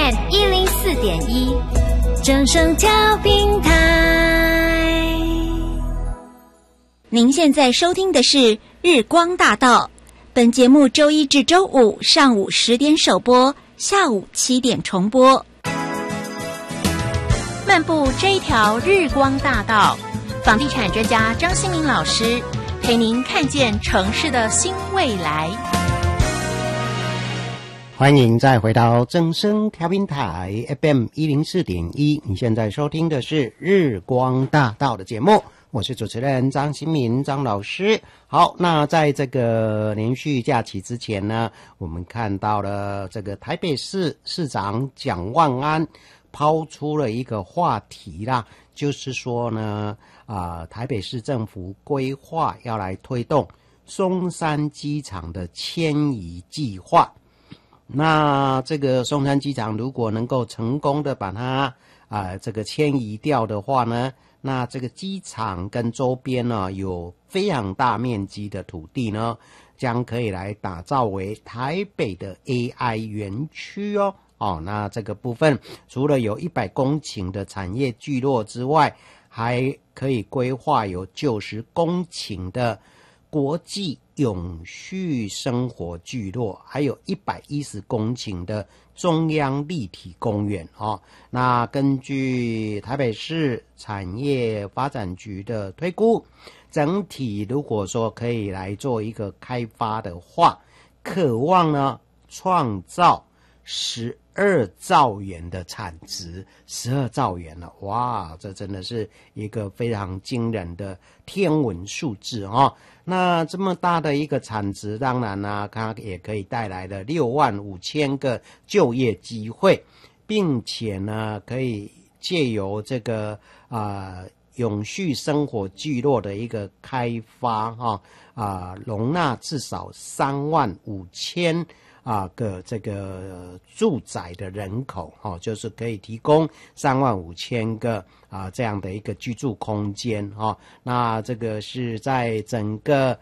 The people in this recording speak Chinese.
FM 104.1，正声调频台。 您现在收听的是日光大道，本节目周一至周五上午10点首播，下午7点重播。 漫步这一条日光大道，房地产专家张新民老师陪您看见城市的新未来。 欢迎再回到正声调频台 FM 104.1，你现在收听的是日光大道的节目，我是主持人张新民张老师。好，那在这个连续假期之前呢，我们看到了这个台北市市长蒋万安抛出了一个话题啦，就是说呢，台北市政府规划要来推动松山机场的迁移计划。那这个松山机场如果能够成功的把它这个迁移掉的话呢，那这个机场跟周边呢有非常大面积的土地呢，将可以来打造为台北的 AI 园区哦。那这个部分除了有100公顷的产业聚落之外，还可以规划有90公顷的国际永续生活聚落，还有110公顷的中央立体公园哦。那根据台北市产业发展局的推估，整体如果说可以来做一个开发的话，渴望呢创造12兆元的产值，12兆元了，哇，这真的是一个非常惊人的天文数字哦。那这么大的一个产值，当然呢，它也可以带来了65000个就业机会，并且呢，可以借由这个永续生活聚落的一个开发容纳至少35000个这个住宅的人口就是可以提供35000个这样的一个居住空间那这个是在整个